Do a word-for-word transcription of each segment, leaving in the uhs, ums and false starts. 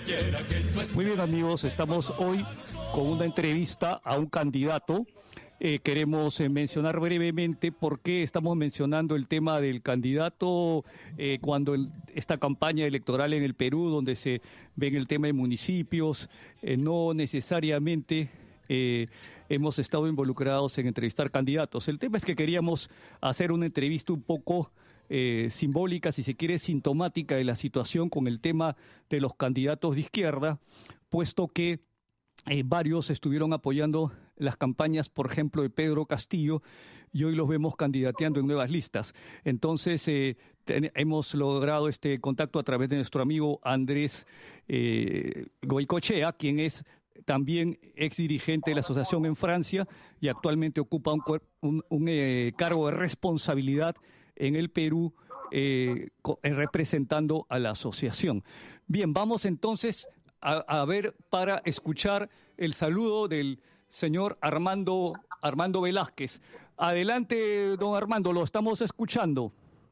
Muy bien, amigos, estamos hoy con una entrevista a un candidato. Eh, queremos eh, mencionar brevemente por qué estamos mencionando el tema del candidato eh, cuando el, esta campaña electoral en el Perú, donde se ven el tema de municipios, eh, no necesariamente eh, hemos estado involucrados en entrevistar candidatos. El tema es que queríamos hacer una entrevista un poco eh, simbólica, si se quiere, sintomática de la situación con el tema de los candidatos de izquierda, puesto que Eh, varios estuvieron apoyando las campañas, por ejemplo, de Pedro Castillo, y hoy los vemos candidateando en nuevas listas. Entonces, eh, ten, hemos logrado este contacto a través de nuestro amigo Andrés eh, Goicoechea, quien es también ex dirigente de la asociación en Francia y actualmente ocupa un, un, un eh, cargo de responsabilidad en el Perú, eh, representando a la asociación. Bien, vamos entonces A, a ver, para escuchar el saludo del señor Armando, Armando Velázquez. Adelante, don Armando, lo estamos escuchando.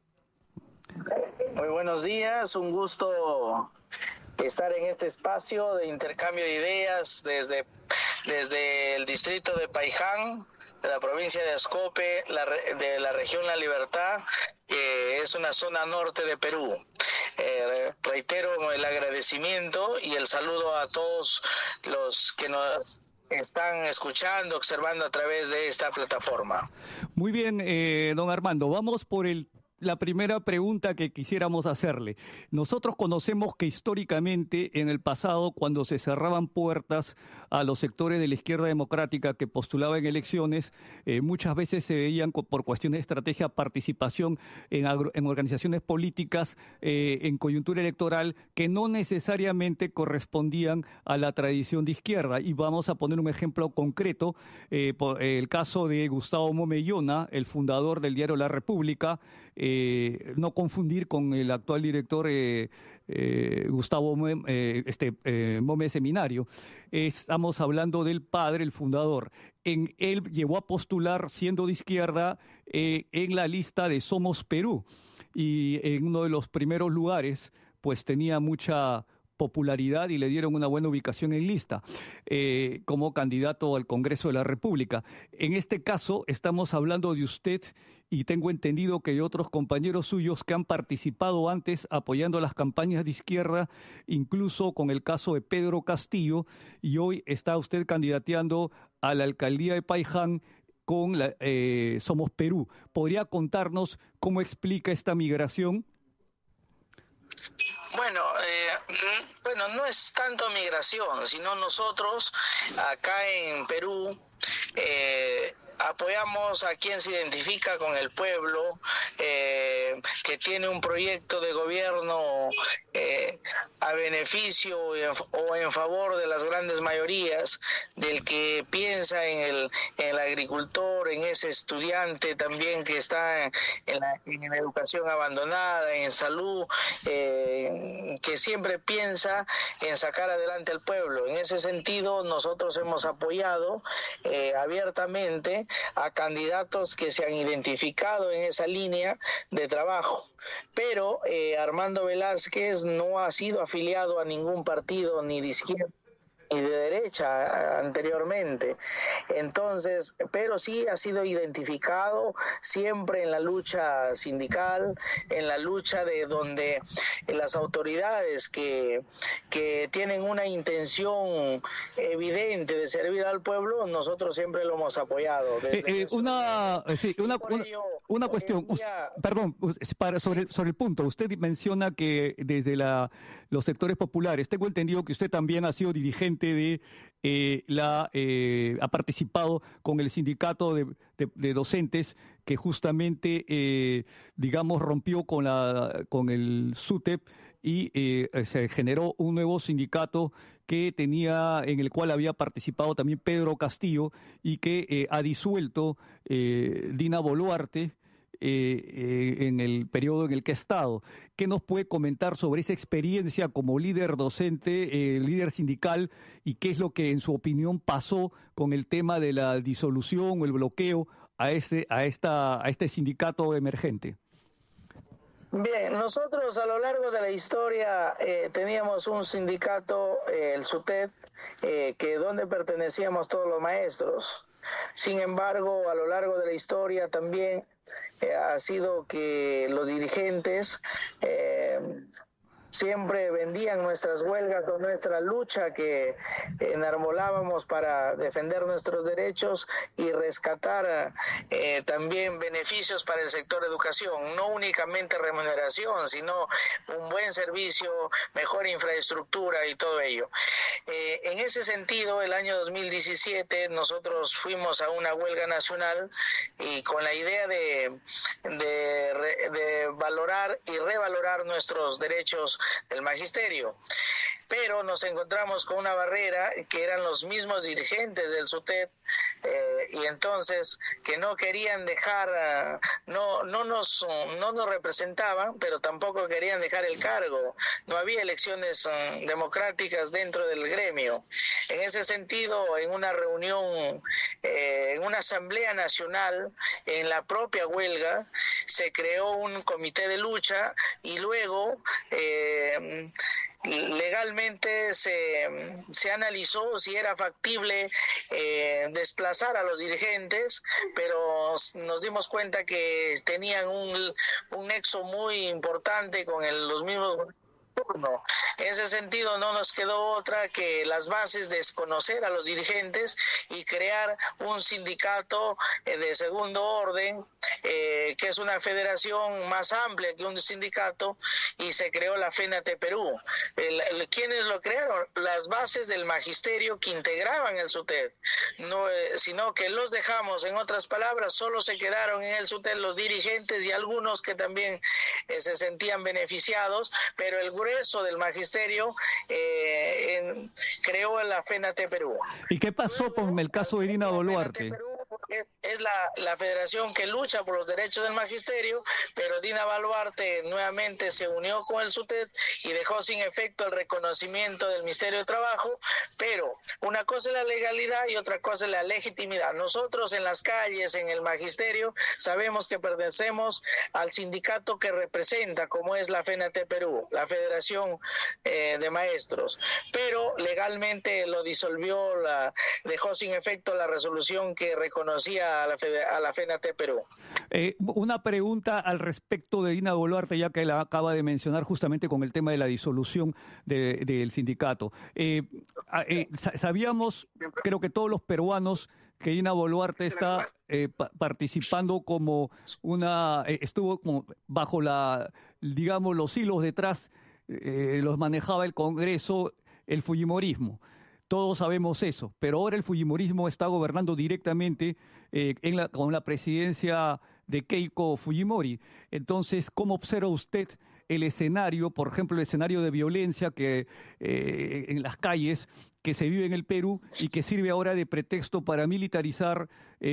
Muy buenos días, un gusto estar en este espacio de intercambio de ideas desde, desde el distrito de Paiján, de la provincia de Ascope, la, de la región La Libertad, que es una zona norte de Perú. Eh, reitero el agradecimiento y el saludo a todos los que nos están escuchando, observando a través de esta plataforma. Muy bien, eh, don Armando, vamos por el la primera pregunta que quisiéramos hacerle. Nosotros conocemos que históricamente en el pasado, cuando se cerraban puertas a los sectores de la izquierda democrática que postulaban elecciones, eh, muchas veces se veían por cuestiones de estrategia participación en, agro, en organizaciones políticas, eh, en coyuntura electoral, que no necesariamente correspondían a la tradición de izquierda. Y vamos a poner un ejemplo concreto, eh, por, eh, el caso de Gustavo Momellona, el fundador del diario La República, Eh, no confundir con el actual director eh, eh, Gustavo eh, este, eh, Mome Seminario. Estamos hablando del padre, el fundador. En, él llegó a postular, siendo de izquierda, eh, en la lista de Somos Perú. Y en uno de los primeros lugares, pues tenía mucha popularidad y le dieron una buena ubicación en lista eh, como candidato al Congreso de la República. En este caso estamos hablando de usted y tengo entendido que hay otros compañeros suyos que han participado antes apoyando las campañas de izquierda, incluso con el caso de Pedro Castillo, y hoy está usted candidateando a la alcaldía de Paiján con la, eh, Somos Perú. ¿Podría contarnos cómo explica esta migración? Bueno, eh, bueno, no es tanto migración, sino nosotros acá en Perú eh, apoyamos a quien se identifica con el pueblo, eh, que tiene un proyecto de gobierno eh, a beneficio o en favor de las grandes mayorías, del que piensa en el, en el agricultor, en ese estudiante también que está en la, en la educación abandonada, en salud, eh, que siempre piensa en sacar adelante al pueblo. En ese sentido, nosotros hemos apoyado eh, abiertamente a candidatos que se han identificado en esa línea de trabajo. Pero eh, Armando Velázquez no ha sido afiliado a ningún partido, ni de izquierda y de derecha anteriormente. Entonces, pero sí ha sido identificado siempre en la lucha sindical, en la lucha de donde las autoridades que, que tienen una intención evidente de servir al pueblo, nosotros siempre lo hemos apoyado. Eh, eh, una, sí, una, una, ello, una cuestión, día... perdón, para, sobre, sobre el punto, usted menciona que desde la, los sectores populares, tengo entendido que usted también ha sido dirigente de eh, la eh, ha participado con el sindicato de, de, de docentes que justamente eh, digamos rompió con la con el SUTEP y eh, se generó un nuevo sindicato que tenía, en el cual había participado también Pedro Castillo y que eh, ha disuelto eh, Dina Boluarte Eh, eh, en el periodo en el que ha estado. ¿Qué nos puede comentar sobre esa experiencia como líder docente, eh, líder sindical, y qué es lo que en su opinión pasó con el tema de la disolución o el bloqueo a, ese, a, esta, a este sindicato emergente? Bien, nosotros a lo largo de la historia eh, teníamos un sindicato, eh, el SUTEP, eh, que donde pertenecíamos todos los maestros. Sin embargo, a lo largo de la historia también eh, ha sido que los dirigentes eh, siempre vendían nuestras huelgas o nuestra lucha que enarbolábamos para defender nuestros derechos y rescatar eh, también beneficios para el sector educación, no únicamente remuneración, sino un buen servicio, mejor infraestructura y todo ello. Eh, en ese sentido, el año dos mil diecisiete nosotros fuimos a una huelga nacional y con la idea de, de, de valorar y revalorar nuestros derechos del magisterio, pero nos encontramos con una barrera que eran los mismos dirigentes del SUTEP eh, y entonces que no querían dejar, uh, no no nos no nos representaban, pero tampoco querían dejar el cargo. No había elecciones uh, democráticas dentro del gremio. En ese sentido, en una reunión, eh, en una asamblea nacional, en la propia huelga, se creó un comité de lucha y luego eh, legalmente se, se analizó si era factible eh, desplazar a los dirigentes, pero nos dimos cuenta que tenían un, un nexo muy importante con el, los mismos turno. En ese sentido no nos quedó otra que las bases de desconocer a los dirigentes y crear un sindicato eh, de segundo orden, eh, que es una federación más amplia que un sindicato, y se creó la FENATE Perú. El, el, ¿Quiénes lo crearon? Las bases del magisterio que integraban el SUTEP, no, eh, sino que los dejamos, en otras palabras, solo se quedaron en el SUTEP los dirigentes y algunos que también eh, se sentían beneficiados, pero el grueso del magisterio eh, en, creó la FENATE Perú. ¿Y qué pasó Luego, con el caso de Dina Boluarte? Es la, la federación que lucha por los derechos del magisterio, pero Dina Boluarte nuevamente se unió con el SUTEP y dejó sin efecto el reconocimiento del Ministerio de Trabajo, pero una cosa es la legalidad y otra cosa es la legitimidad. Nosotros en las calles, en el magisterio, sabemos que pertenecemos al sindicato que representa, como es la FENATE Perú, la Federación eh, de Maestros, pero legalmente lo disolvió, la, dejó sin efecto la resolución que reconocía a la, a la FENATE Perú. Eh, una pregunta al respecto de Dina Boluarte, ya que la acaba de mencionar justamente con el tema de la disolución de, del sindicato. Eh, eh, sabíamos, creo que todos los peruanos, que Dina Boluarte está eh, pa participando como una, eh, estuvo como bajo la, digamos, los hilos detrás, eh, los manejaba el Congreso, el fujimorismo. Todos sabemos eso, pero ahora el fujimorismo está gobernando directamente eh, en la, con la presidencia de Keiko Fujimori. Entonces, ¿cómo observa usted el escenario, por ejemplo, el escenario de violencia que eh, en las calles que se vive en el Perú y que sirve ahora de pretexto para militarizar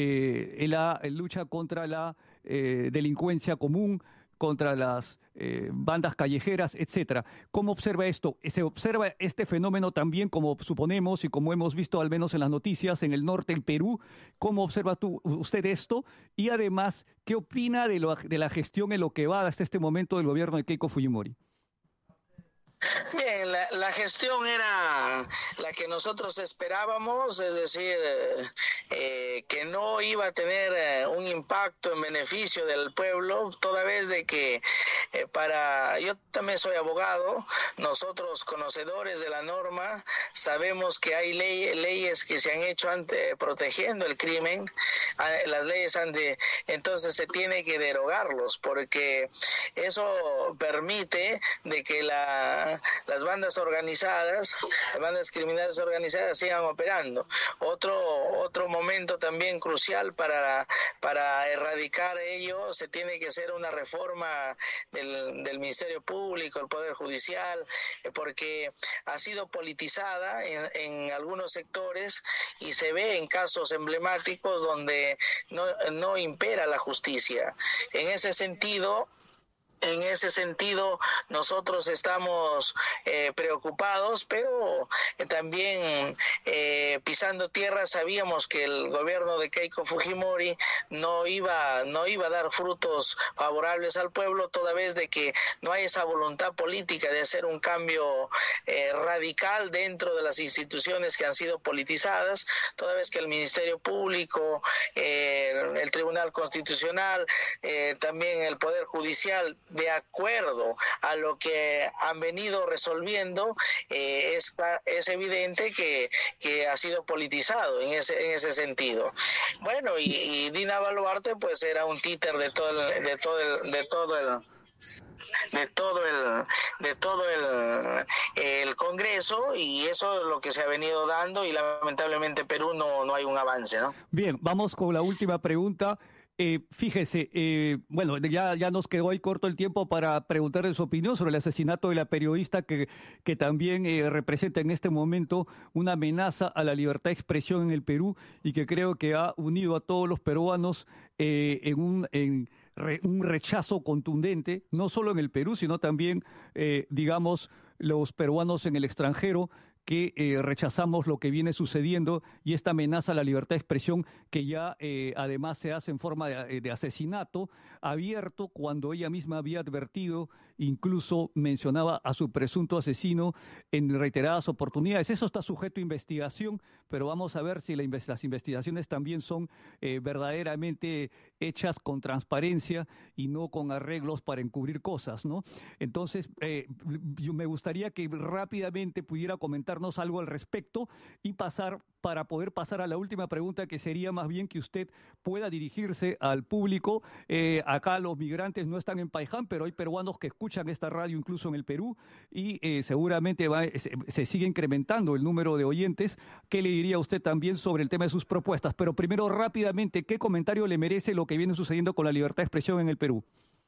eh, la lucha contra la eh, delincuencia común, contra las eh, bandas callejeras, etcétera? ¿Cómo observa esto? ¿Se observa este fenómeno también, como suponemos y como hemos visto al menos en las noticias, en el norte del Perú? ¿Cómo observa tú, usted esto? Y además, ¿qué opina de, lo, de la gestión en lo que va hasta este momento del gobierno de Keiko Fujimori? Bien, la, la gestión era la que nosotros esperábamos, es decir, eh, que no iba a tener eh, un impacto en beneficio del pueblo, toda vez de que eh, para, yo también soy abogado, nosotros conocedores de la norma, sabemos que hay ley, leyes que se han hecho ante, protegiendo el crimen, las leyes ante, entonces se tiene que derogarlos, porque eso permite de que la las bandas organizadas, las bandas criminales organizadas sigan operando. Otro otro momento también crucial para, para erradicar ello, se tiene que hacer una reforma del, del Ministerio Público, el Poder Judicial, porque ha sido politizada en, en algunos sectores y se ve en casos emblemáticos donde no, no impera la justicia. En ese sentido, En ese sentido, nosotros estamos eh, preocupados, pero eh, también eh, pisando tierra sabíamos que el gobierno de Keiko Fujimori no iba, no iba a dar frutos favorables al pueblo, toda vez de que no hay esa voluntad política de hacer un cambio eh, radical dentro de las instituciones que han sido politizadas, toda vez que el Ministerio Público, eh, el Tribunal Constitucional, eh, también el Poder Judicial, de acuerdo a lo que han venido resolviendo, eh, es, es evidente que, que ha sido politizado en ese, en ese sentido. Bueno, y, y Dina Boluarte pues era un títer de todo el, de todo el, de todo el de todo el de todo el, el Congreso, y eso es lo que se ha venido dando, y lamentablemente Perú no, no hay un avance, ¿no? Bien, vamos con la última pregunta. Eh, fíjese, eh, bueno, ya, ya nos quedó ahí corto el tiempo para preguntarle su opinión sobre el asesinato de la periodista que, que también eh, representa en este momento una amenaza a la libertad de expresión en el Perú, y que creo que ha unido a todos los peruanos eh, en un... En, un rechazo contundente, no solo en el Perú, sino también, eh, digamos, los peruanos en el extranjero, que eh, rechazamos lo que viene sucediendo y esta amenaza a la libertad de expresión, que ya eh, además se hace en forma de, de asesinato abierto, cuando ella misma había advertido, incluso mencionaba a su presunto asesino en reiteradas oportunidades. Eso está sujeto a investigación, pero vamos a ver si la, las investigaciones también son eh, verdaderamente hechas con transparencia y no con arreglos para encubrir cosas, ¿no? Entonces, eh, yo me gustaría que rápidamente pudiera comentarnos algo al respecto y pasar, para poder pasar a la última pregunta, que sería más bien que usted pueda dirigirse al público. Eh, acá los migrantes no están en Paiján, pero hay peruanos que escuchan esta radio incluso en el Perú, y eh, seguramente va, se, se sigue incrementando el número de oyentes. ¿Qué le diría usted también sobre el tema de sus propuestas? Pero primero, rápidamente, ¿qué comentario le merece lo que viene sucediendo con la libertad de expresión en el Perú?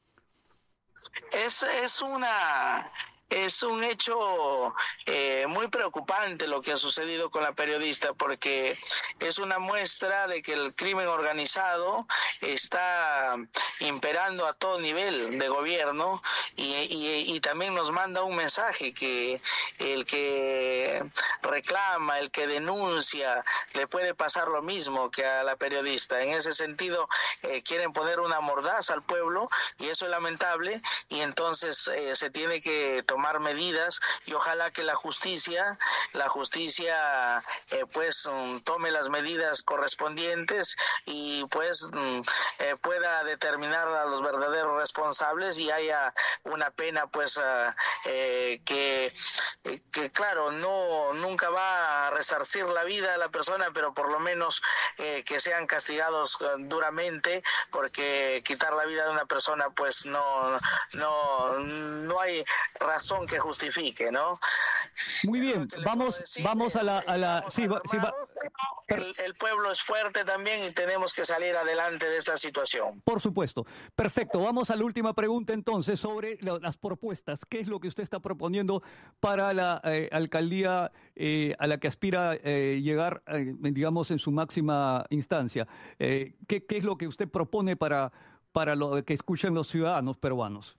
Es, es una... Es un hecho eh, muy preocupante lo que ha sucedido con la periodista, porque es una muestra de que el crimen organizado está imperando a todo nivel de gobierno, y, y, y también nos manda un mensaje que el que reclama, el que denuncia, le puede pasar lo mismo que a la periodista. En ese sentido, eh, quieren poner una mordaza al pueblo, y eso es lamentable, y entonces eh, se tiene que tomar medidas, y ojalá que la justicia, la justicia eh, pues um, tome las medidas correspondientes y pues um, eh, pueda determinar a los verdaderos responsables, y haya una pena pues uh, eh, que, que claro, no nunca va a resarcir la vida de la persona, pero por lo menos eh, que sean castigados uh, duramente, porque quitar la vida de una persona pues no, no, no hay razón que justifique, ¿no? Muy bien, vamos, vamos a la, a la, sí, va, sí, va. El, el pueblo es fuerte también, y tenemos que salir adelante de esta situación. Por supuesto. Perfecto. Vamos a la última pregunta entonces sobre la, las propuestas. ¿Qué es lo que usted está proponiendo para la eh, alcaldía eh, a la que aspira eh, llegar, eh, digamos, en su máxima instancia? Eh, ¿qué, ¿Qué es lo que usted propone para, para lo que escuchen los ciudadanos peruanos?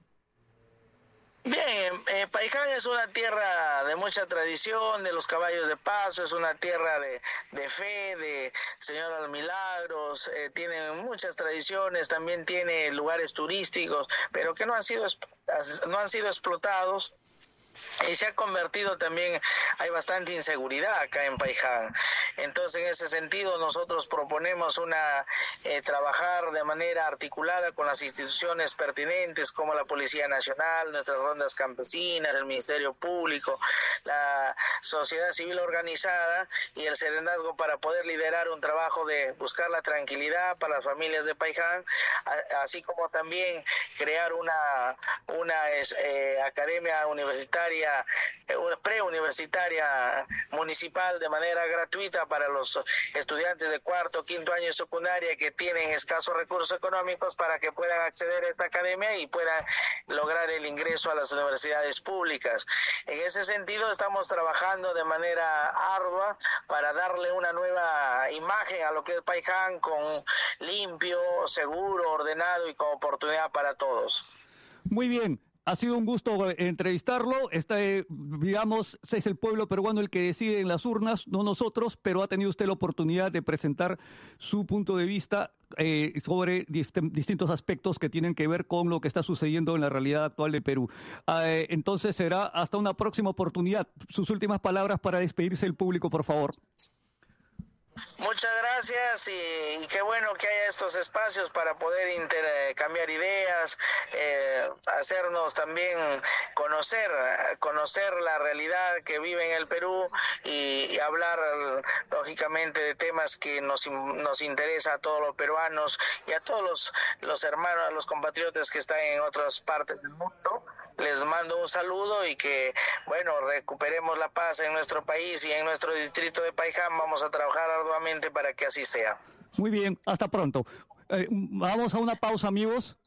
Bien, eh, Paiján es una tierra de mucha tradición, de los caballos de paso, es una tierra de, de fe, de Señor de los Milagros, eh, tiene muchas tradiciones, también tiene lugares turísticos, pero que no han sido, no han sido explotados. Y se ha convertido también, hay bastante inseguridad acá en Paiján. Entonces, en ese sentido, nosotros proponemos una eh, trabajar de manera articulada con las instituciones pertinentes, como la Policía Nacional, nuestras rondas campesinas, el Ministerio Público, la sociedad civil organizada y el serenazgo, para poder liderar un trabajo de buscar la tranquilidad para las familias de Paiján, así como también crear una, una eh, academia universitaria, una preuniversitaria municipal de manera gratuita para los estudiantes de cuarto, quinto año de secundaria que tienen escasos recursos económicos, para que puedan acceder a esta academia y puedan lograr el ingreso a las universidades públicas. En ese sentido, estamos trabajando de manera ardua para darle una nueva imagen a lo que es Paiján, con limpio, seguro, ordenado y con oportunidad para todos. Muy bien. Ha sido un gusto entrevistarlo. Este, digamos, es el pueblo peruano el que decide en las urnas, no nosotros, pero ha tenido usted la oportunidad de presentar su punto de vista eh, sobre dist distintos aspectos que tienen que ver con lo que está sucediendo en la realidad actual de Perú. Eh, entonces será hasta una próxima oportunidad. Sus últimas palabras para despedirse del público, por favor. Muchas gracias y, y qué bueno que haya estos espacios para poder intercambiar ideas, eh, hacernos también conocer, conocer la realidad que vive en el Perú y, y hablar lógicamente de temas que nos, nos interesa a todos los peruanos y a todos los, los hermanos, a los compatriotas que están en otras partes del mundo. Les mando un saludo y que, bueno, recuperemos la paz en nuestro país y en nuestro distrito de Paiján. Vamos a trabajar arduamente para que así sea. Muy bien, hasta pronto. Eh, vamos a una pausa, amigos.